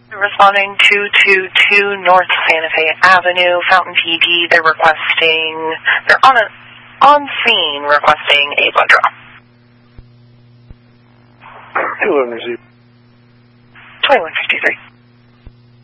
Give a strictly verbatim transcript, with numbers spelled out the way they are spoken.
Responding two two two North Santa Fe Avenue, Fountain P D. They're requesting, they're on a, on scene requesting a blood draw. two eleven receive.